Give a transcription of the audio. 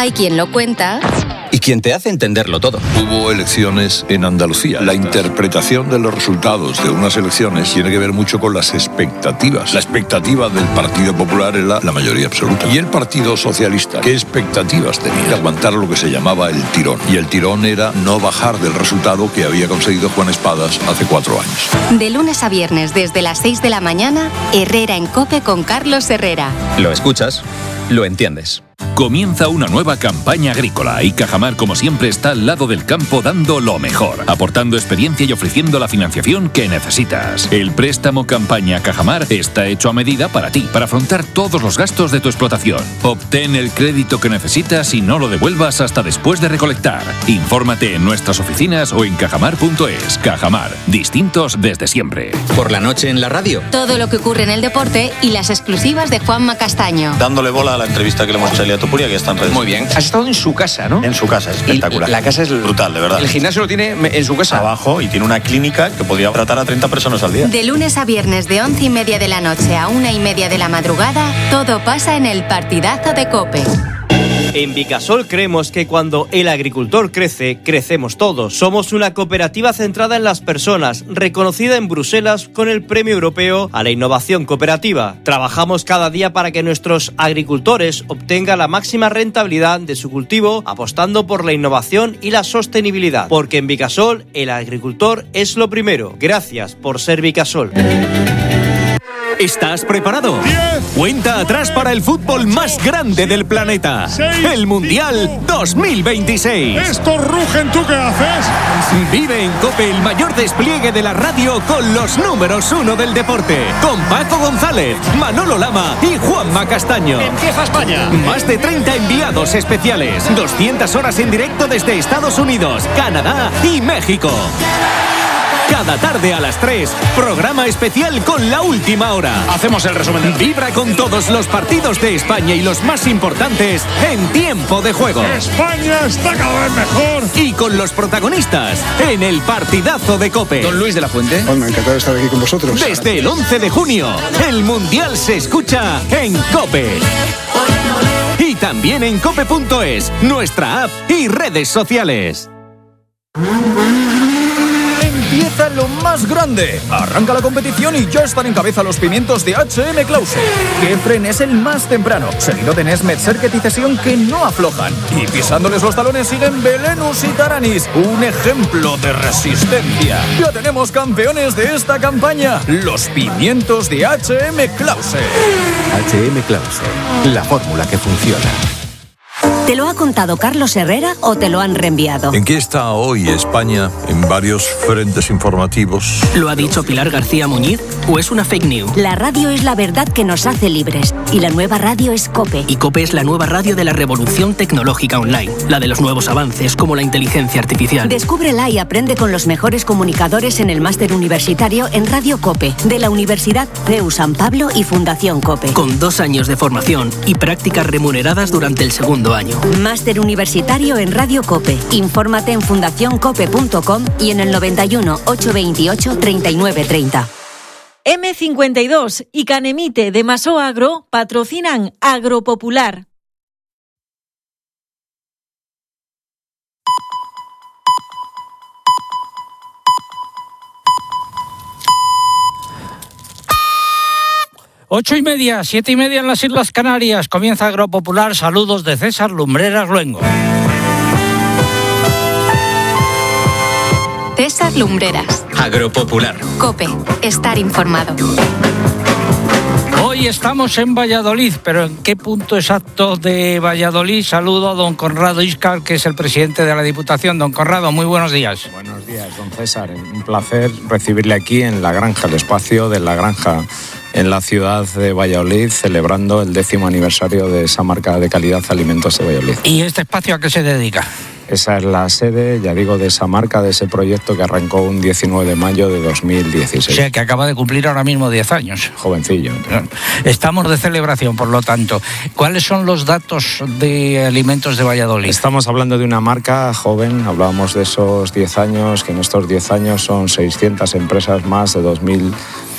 Hay quien lo cuenta y quien te hace entenderlo todo. Hubo elecciones en Andalucía. La interpretación de los resultados de unas elecciones tiene que ver mucho con las expectativas. La expectativa del Partido Popular era la mayoría absoluta. Y el Partido Socialista, ¿qué expectativas tenía? De aguantar lo que se llamaba el tirón. Y el tirón era no bajar del resultado que había conseguido Juan Espadas hace 4 años. de lunes a viernes desde las 6 de la mañana, Herrera en COPE con Carlos Herrera. Lo escuchas, lo entiendes. Comienza una nueva campaña agrícola y Cajamar, como siempre, está al lado del campo dando lo mejor, aportando experiencia y ofreciendo la financiación que necesitas. El préstamo Campaña Cajamar está hecho a medida para ti, para afrontar todos los gastos de tu explotación. Obtén el crédito que necesitas y no lo devuelvas hasta después de recolectar. Infórmate en nuestras oficinas o en cajamar.es. Cajamar, distintos desde siempre. Por la noche en la radio. Todo lo que ocurre en el deporte y las exclusivas de Juanma Castaño. Dándole bola a la entrevista que le hemos hecho a Elia Topuria, que está en redes. Muy bien. Has estado en su casa, ¿no? En su casa, es espectacular. Y la casa es brutal, de verdad. El gimnasio lo tiene en su casa. Abajo, y tiene una clínica que podría tratar a 30 personas al día. De lunes a viernes de 11:30 de la noche a 1:30 de la madrugada, todo pasa en el partidazo de COPE. En Vicasol creemos que cuando el agricultor crece, crecemos todos. Somos una cooperativa centrada en las personas, reconocida en Bruselas con el Premio Europeo a la Innovación Cooperativa. Trabajamos cada día para que nuestros agricultores obtengan la máxima rentabilidad de su cultivo, apostando por la innovación y la sostenibilidad. Porque en Vicasol, el agricultor es lo primero. Gracias por ser Vicasol. ¿Estás preparado? 10. Cuenta atrás para el fútbol más grande del planeta. 6. El Mundial 2026. Esto rugen, ¿tú qué haces? Vive en COPE el mayor despliegue de la radio con los números 1 del deporte. Con Paco González, Manolo Lama y Juanma Castaño. Empieza España. Más de 30 enviados especiales. 200 horas en directo desde Estados Unidos, Canadá y México. Cada tarde a las 3, programa especial con La Última Hora. Hacemos el resumen. Vibra con todos los partidos de España y los más importantes en tiempo de juego. España está cada vez mejor. Y con los protagonistas en el partidazo de COPE. Don Luis de la Fuente. Bueno, encantado de estar aquí con vosotros. Desde el 11 de junio, el Mundial se escucha en COPE. Y también en cope.es, nuestra app y redes sociales. Empieza lo más grande. Arranca la competición y ya están en cabeza los pimientos de H.M. Clause. Kefren es el más temprano, seguido de Nesmet, Serket y Cesión, que no aflojan. Y pisándoles los talones siguen Belenus y Taranis, un ejemplo de resistencia. Ya tenemos campeones de esta campaña, los pimientos de H.M. Clause. H.M. Clause, la fórmula que funciona. ¿Te lo ha contado Carlos Herrera o te lo han reenviado? ¿En qué está hoy España en varios frentes informativos? ¿Lo ha dicho Pilar García Muñiz o es una fake news? La radio es la verdad que nos hace libres y la nueva radio es COPE. Y COPE es la nueva radio de la revolución tecnológica online, la de los nuevos avances como la inteligencia artificial. Descúbrela y aprende con los mejores comunicadores en el máster universitario en Radio COPE de la Universidad CEU San Pablo y Fundación COPE. Con 2 años de formación y prácticas remuneradas durante el segundo año. Máster universitario en Radio COPE. Infórmate en fundacioncope.com y en el 91 828 3930. M52 y Canemite de Maso Agro patrocinan Agropopular. Ocho y media, 7:30 en las Islas Canarias. Comienza Agropopular. Saludos de César Lumbreras Luengo. César Lumbreras. Agropopular. COPE. Estar informado. Hoy estamos en Valladolid, pero ¿en qué punto exacto de Valladolid? Saludo a don Conrado Íscar, que es el presidente de la Diputación. Don Conrado, muy buenos días. Buenos días, don César. Un placer recibirle aquí en La Granja, el espacio de La Granja en la ciudad de Valladolid, celebrando el 10º aniversario de esa marca de calidad Alimentos de Valladolid. ¿Y este espacio a qué se dedica? Esa es la sede, ya digo, de esa marca, de ese proyecto que arrancó un 19 de mayo de 2016. O sea, que acaba de cumplir ahora mismo 10 años. Jovencillo. Estamos de celebración, por lo tanto. ¿Cuáles son los datos de Alimentos de Valladolid? Estamos hablando de una marca joven, hablábamos de esos 10 años, que en estos 10 años son 600 empresas más de 2.000